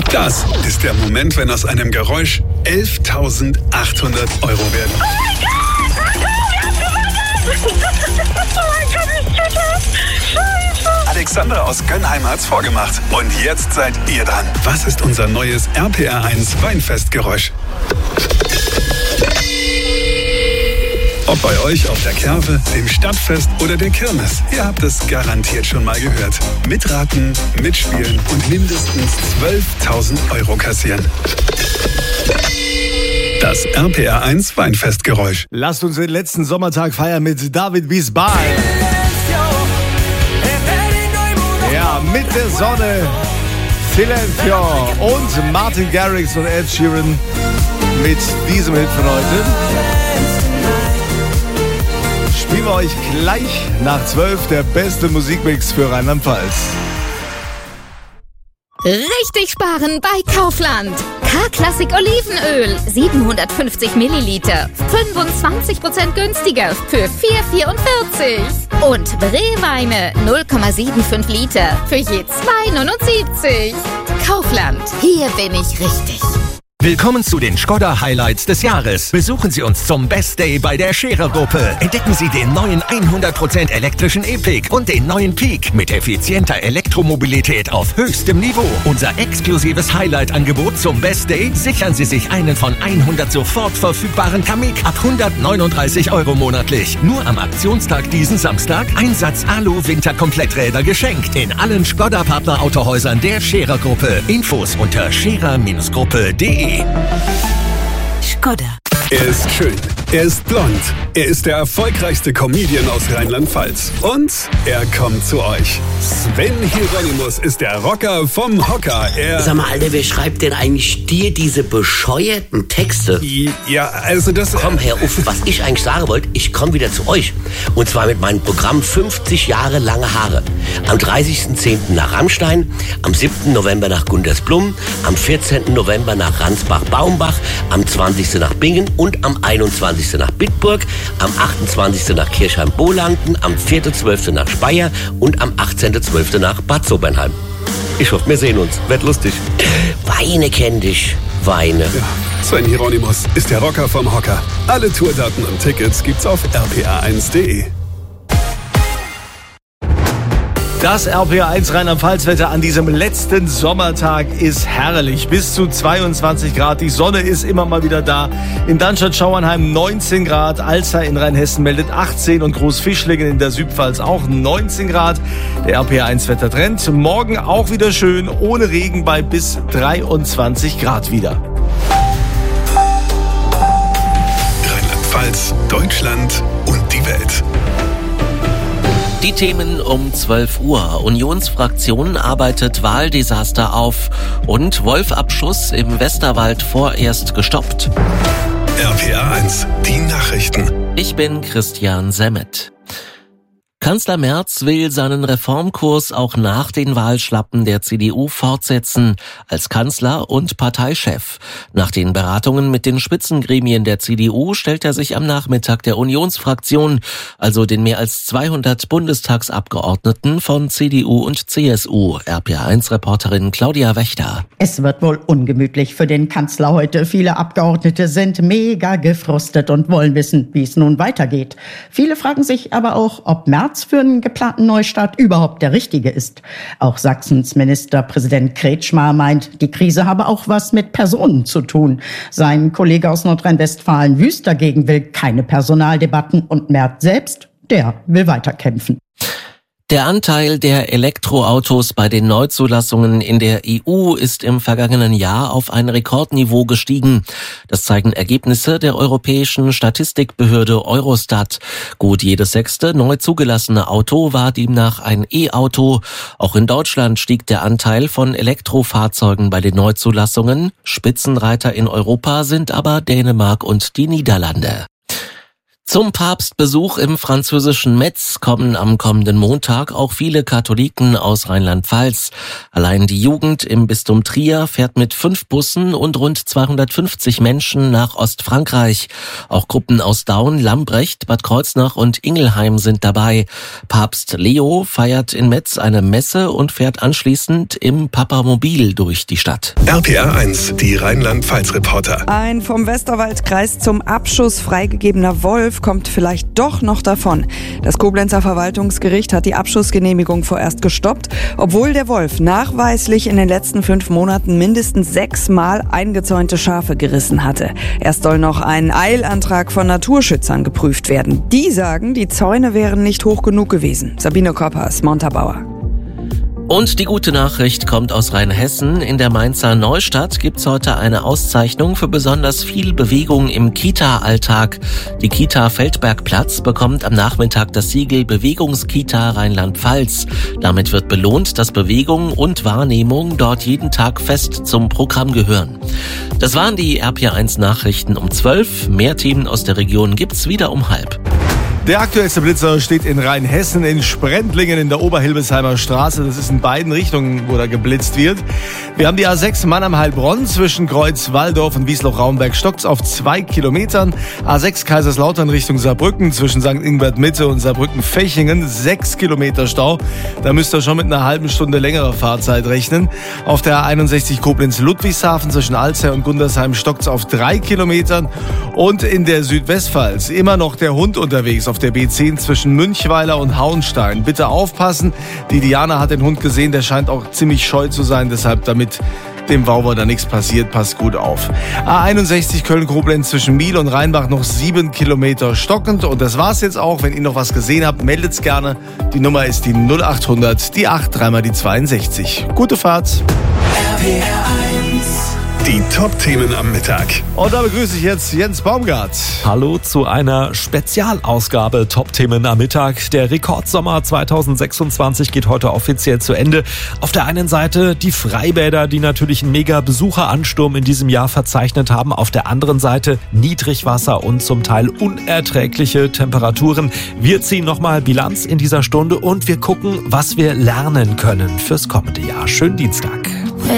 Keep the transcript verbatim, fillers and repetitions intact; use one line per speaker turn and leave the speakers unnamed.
Das ist der Moment, wenn aus einem Geräusch elftausendachthundert Euro werden.
Oh mein Gott! Wir haben gewonnen! Oh mein Gott, ich check das! Scheiße!
Alexander aus Gönnheim hat's vorgemacht. Und jetzt seid ihr dran. Was ist unser neues R P R eins Weinfestgeräusch? Ob bei euch auf der Kerwe, dem Stadtfest oder der Kirmes, ihr habt es garantiert schon mal gehört. Mitraten, mitspielen und mindestens zwölftausend Euro kassieren. Das R P R eins Weinfestgeräusch.
Lasst uns den letzten Sommertag feiern mit David Bisbal. Ja, mit der Sonne. Silencio und Martin Garrix und Ed Sheeran mit diesem Hit von heute. Spielen wir euch gleich nach zwölf der beste Musikmix für Rheinland-Pfalz.
Richtig sparen bei Kaufland. K-Klassik Olivenöl, siebenhundertfünfzig Milliliter, fünfundzwanzig Prozent günstiger für vier vierundvierzig. Und Rehweine, null Komma fünfundsiebzig Liter für je zwei neunundsiebzig. Kaufland, hier bin ich richtig.
Willkommen zu den Skoda Highlights des Jahres. Besuchen Sie uns zum Best Day bei der Scherer Gruppe. Entdecken Sie den neuen hundert Prozent elektrischen E-Pick und den neuen Peak mit effizienter Elektromobilität auf höchstem Niveau. Unser exklusives Highlight-Angebot zum Best Day: sichern Sie sich einen von hundert sofort verfügbaren Kamiq ab hundertneununddreißig Euro monatlich. Nur am Aktionstag diesen Samstag Einsatz Alu-Winter-Kompletträder geschenkt. In allen Skoda-Partner-Autohäusern der Scherer Gruppe. Infos unter scherer Gruppe punkt de.
Skoda.
Er ist schön, er ist blond, er ist der erfolgreichste Comedian aus Rheinland-Pfalz. Und er kommt zu euch. Sven Hieronymus ist der Rocker vom Hocker. Er
Sag mal, Alter, wer schreibt denn eigentlich dir diese bescheuerten Texte?
Ja, also das...
Komm, Herr Uff, was ich eigentlich sagen wollte, ich komme wieder zu euch. Und zwar mit meinem Programm fünfzig Jahre lange Haare. Am dreißigsten zehnten nach Rammstein, am siebten November nach Gundersblum, am vierzehnten November nach Ransbach-Baumbach, am zwanzigsten nach Bingen und am einundzwanzigsten nach Bitburg, am achtundzwanzigsten nach Kirchheim-Bohlanden, am vierten zwölften nach Speyer und am achtzehnten zwölften nach Bad Sobernheim. Ich hoffe, wir sehen uns. Wird lustig. Weine kenn dich. Weine.
Ja, Sven Hieronymus ist der Rocker vom Hocker. Alle Tourdaten und Tickets gibt's auf r p r eins punkt de.
Das R P R eins Rheinland-Pfalz-Wetter an diesem letzten Sommertag ist herrlich. Bis zu zweiundzwanzig Grad. Die Sonne ist immer mal wieder da. In Darmstadt-Schauernheim neunzehn Grad. Alzey in Rheinhessen meldet achtzehn und Großfischlingen in der Südpfalz auch neunzehn Grad. Der R P R eins Wettertrend. Morgen auch wieder schön, ohne Regen bei bis dreiundzwanzig Grad wieder.
Rheinland-Pfalz, Deutschland und die Welt.
Die Themen um zwölf Uhr. Unionsfraktion arbeitet Wahldesaster auf und Wolfabschuss im Westerwald vorerst gestoppt.
R P R eins, die Nachrichten.
Ich bin Christian Semmet. Kanzler Merz will seinen Reformkurs auch nach den Wahlschlappen der C D U fortsetzen, als Kanzler und Parteichef. Nach den Beratungen mit den Spitzengremien der C D U stellt er sich am Nachmittag der Unionsfraktion, also den mehr als zweihundert Bundestagsabgeordneten von C D U und C S U. R P R eins Reporterin Claudia Wächter.
Es wird wohl ungemütlich für den Kanzler heute. Viele Abgeordnete sind mega gefrustet und wollen wissen, wie es nun weitergeht. Viele fragen sich aber auch, ob Merz für einen geplanten Neustart überhaupt der richtige ist. Auch Sachsens Ministerpräsident Kretschmer meint, die Krise habe auch was mit Personen zu tun. Sein Kollege aus Nordrhein-Westfalen Wüst dagegen will keine Personaldebatten und Merz selbst, der will weiterkämpfen.
Der Anteil der Elektroautos bei den Neuzulassungen in der E U ist im vergangenen Jahr auf ein Rekordniveau gestiegen. Das zeigen Ergebnisse der europäischen Statistikbehörde Eurostat. Gut jedes sechste neu zugelassene Auto war demnach ein E-Auto. Auch in Deutschland stieg der Anteil von Elektrofahrzeugen bei den Neuzulassungen. Spitzenreiter in Europa sind aber Dänemark und die Niederlande. Zum Papstbesuch im französischen Metz kommen am kommenden Montag auch viele Katholiken aus Rheinland-Pfalz. Allein die Jugend im Bistum Trier fährt mit fünf Bussen und rund zweihundertfünfzig Menschen nach Ostfrankreich. Auch Gruppen aus Daun, Lambrecht, Bad Kreuznach und Ingelheim sind dabei. Papst Leo feiert in Metz eine Messe und fährt anschließend im Papamobil durch die Stadt.
R P R eins, die Rheinland-Pfalz-Reporter.
Ein vom Westerwaldkreis zum Abschuss freigegebener Wolf kommt vielleicht doch noch davon. Das Koblenzer Verwaltungsgericht hat die Abschussgenehmigung vorerst gestoppt, obwohl der Wolf nachweislich in den letzten fünf Monaten mindestens sechsmal eingezäunte Schafe gerissen hatte. Erst soll noch ein Eilantrag von Naturschützern geprüft werden. Die sagen, die Zäune wären nicht hoch genug gewesen. Sabine Koppers, Montabaur.
Und die gute Nachricht kommt aus Rheinhessen. In der Mainzer Neustadt gibt's heute eine Auszeichnung für besonders viel Bewegung im Kita-Alltag. Die Kita Feldbergplatz bekommt am Nachmittag das Siegel Bewegungskita Rheinland-Pfalz. Damit wird belohnt, dass Bewegung und Wahrnehmung dort jeden Tag fest zum Programm gehören. Das waren die R P R eins Nachrichten um zwölf. Mehr Themen aus der Region gibt's wieder um halb.
Der aktuellste Blitzer steht in Rheinhessen in Sprendlingen in der Oberhilbesheimer Straße. Das ist in beiden Richtungen, wo da geblitzt wird. Wir haben die A sechs Mannheim-Heilbronn zwischen Kreuz-Walldorf und Wiesloch-Raumberg stockt's auf zwei Kilometern. A sechs Kaiserslautern Richtung Saarbrücken zwischen Sankt Ingbert Mitte und Saarbrücken-Fechingen. Sechs Kilometer Stau. Da müsst ihr schon mit einer halben Stunde längerer Fahrzeit rechnen. Auf der A einundsechzig Koblenz-Ludwigshafen zwischen Alzey und Gundersheim stockt's auf drei Kilometern. Und in der Südwestpfalz immer noch der Hund unterwegs auf der B zehn zwischen Münchweiler und Hauenstein. Bitte aufpassen. Die Diana hat den Hund gesehen, der scheint auch ziemlich scheu zu sein, deshalb damit dem Wauwer da nichts passiert, passt gut auf. A einundsechzig Köln-Koblenz zwischen Miel und Rheinbach noch sieben Kilometer stockend. Und das war's jetzt auch. Wenn ihr noch was gesehen habt, meldet's gerne. Die Nummer ist die null achthundert, die acht, dreimal die zweiundsechzig. Gute Fahrt.
R P R eins. Die Top-Themen am Mittag.
Und da begrüße ich jetzt Jens Baumgart.
Hallo zu einer Spezialausgabe Top-Themen am Mittag. Der Rekordsommer zweitausendsechsundzwanzig geht heute offiziell zu Ende. Auf der einen Seite die Freibäder, die natürlich einen mega Besucheransturm in diesem Jahr verzeichnet haben. Auf der anderen Seite Niedrigwasser und zum Teil unerträgliche Temperaturen. Wir ziehen nochmal Bilanz in dieser Stunde und wir gucken, was wir lernen können fürs kommende Jahr. Schönen Dienstag.